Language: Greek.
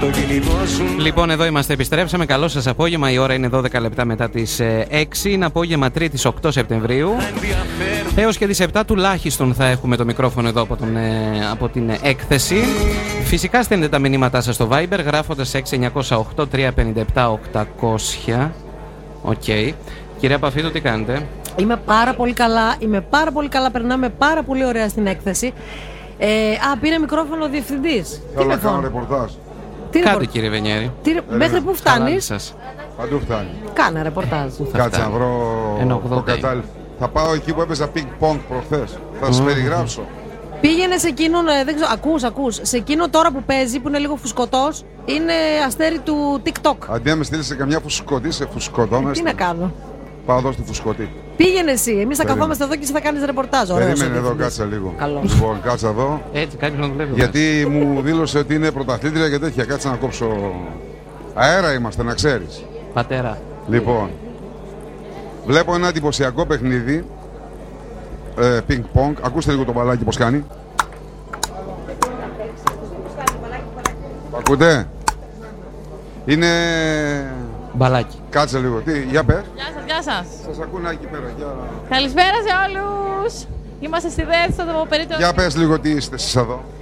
Λοιπόν, εδώ είμαστε, επιστρέψαμε. Καλό σας απόγευμα. Η ώρα είναι 12 λεπτά μετά τις 6. Είναι απόγευμα Τρίτης 8 Σεπτεμβρίου. Έως και τις 7 τουλάχιστον θα έχουμε το μικρόφωνο εδώ από την έκθεση. Φυσικά στέλνετε τα μηνύματά σας στο Viber γράφοντας 6908 357 800. Οκ. Κυρία Παφίδου, τι κάνετε? Είμαι πάρα πολύ καλά. Περνάμε πάρα πολύ ωραία στην έκθεση. Πήρε μικρόφωνο ο διευθυντής. Θέλω να κάνω ρεπορτάζ. Κάντε, κύριε Βενιέρη. Μέχρι πού φτάνεις? Παντού φτάνει. Κάνε ρεπορτάζ. Κάτσε να βρω το κατάλληλο. Θα πάω εκεί που έπαιζα ping-pong προχθές. Θα σας περιγράψω. Πήγαινε σε εκείνον, δεν ξέρω, ακούς. Σε εκείνο τώρα που παίζει, που είναι λίγο φουσκωτός, είναι αστέρι του TikTok. Αντί να με στείλεις σε καμιά φουσκωτή, σε φουσκωτό μέσα. Τι να κάνω. Πάω εδώ στη φουσκωτή. Πήγαινε εσύ. Εμείς θα καθόμαστε εδώ και εσύ θα κάνεις ρεπορτάζ. Περίμενε εδώ, κάτσε λίγο. Καλώς. Λοιπόν, κάτσε εδώ. Έτσι, κάποιος να δουλεύει. Γιατί μου δήλωσε ότι είναι πρωταθλήτρια και τέτοια. Κάτσε να κόψω. Αέρα είμαστε, να ξέρεις. Πατέρα. Λοιπόν, βλέπω ένα εντυπωσιακό παιχνίδι. Ping-pong. Ακούστε λίγο το μπαλάκι πως κάνει. Ακούτε? Είναι... Μπαλάκι. Κάτσε λίγο. Τι, για πες. Γεια σας. Σας ακούνε εκεί πέρα. Καλησπέρα σε όλους. Είμαστε στη δεύτερη στο περίπτωση. Για πες λίγο τι είστε εσείς εδώ.